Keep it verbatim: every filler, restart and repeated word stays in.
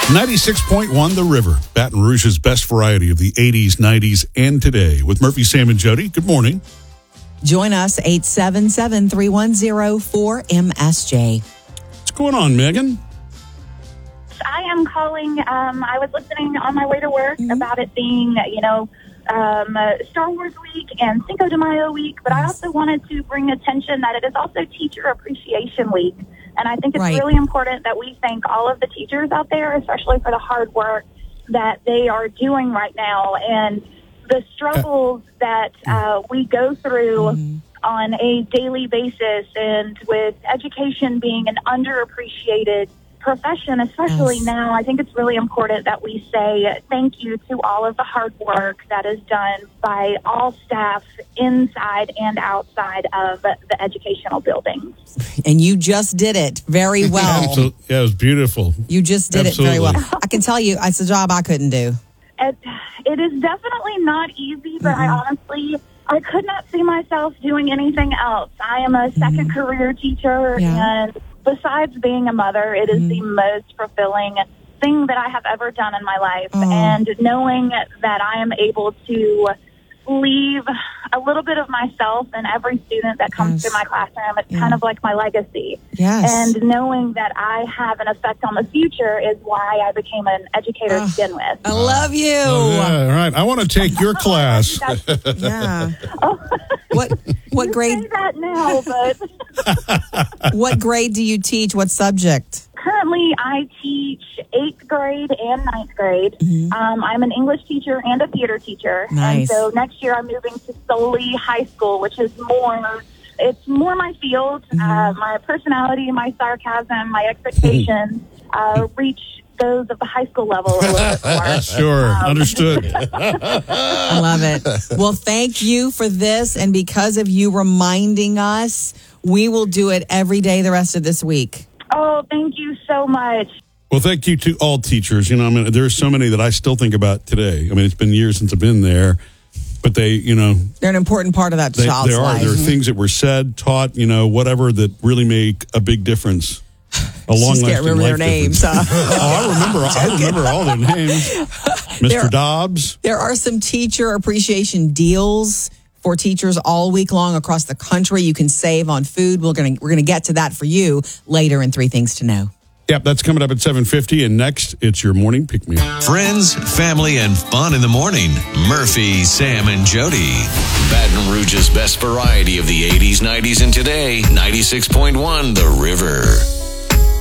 ninety-six point one The River, Baton Rouge's best variety of the eighties, nineties, and today. With Murphy, Sam, and Jody. Good morning. Join us, eight seven seven, three one zero, four M S J. What's going on, Megan? I am calling. Um, I was listening on my way to work mm-hmm. about it being, you know, um, uh, Star Wars Week and Cinco de Mayo Week, but I also wanted to bring attention that it is also Teacher Appreciation Week. And I think it's right. really important that we thank all of the teachers out there, especially for the hard work that they are doing right now and the struggles that uh, we go through mm-hmm. on a daily basis, and with education being an underappreciated profession, especially yes. now, I think it's really important that we say thank you to all of the hard work that is done by all staff inside and outside of the educational buildings. And you just did it very well. Absolutely. Yeah, it was beautiful. You just did Absolutely. it very well. I can tell you, it's a job I couldn't do. It, it is definitely not easy, but mm-hmm. I honestly, I could not see myself doing anything else. I am a second mm-hmm. career teacher, yeah. and besides being a mother, it is mm-hmm. the most fulfilling thing that I have ever done in my life. Oh. And knowing that I am able to leave a little bit of myself in every student that comes yes. through my classroom, it's yeah. kind of like my legacy. Yes. And knowing that I have an effect on the future is why I became an educator oh, to begin with. I love you. Oh, yeah, all right. I want to take your class. yeah. Oh. What what you grade? say that now, but what grade do you teach? What subject? Currently, I teach eighth grade and ninth grade. Mm-hmm. Um, I'm an English teacher and a theater teacher. Nice. And so next year I'm moving to solely high school, which is more, it's more my field. Mm-hmm. Uh, my personality, my sarcasm, my expectations uh, reach those of the high school level a little bit more. Sure, um, understood. I love it. Well, thank you for this. And because of you reminding us, we will do it every day the rest of this week. Oh, thank you so much. Well, thank you to all teachers. You know, I mean, there's so many that I still think about today. I mean, it's been years since I've been there, but they, you know, they're an important part of that they, child's there are, life. There are things that were said, taught, you know, whatever that really make a big difference. A long Just can't remember their names. Huh? oh, I remember. I remember all their names. Mister There, Dobbs. There are some teacher appreciation deals for teachers all week long across the country. You can save on food. We're gonna we're gonna get to that for you later in Three Things to Know. Yep, that's coming up at seven fifty. And next, it's your morning pick me. Friends, family, and fun in the morning. Murphy, Sam, and Jody. Baton Rouge's best variety of the eighties, nineties, and today. ninety-six point one The River.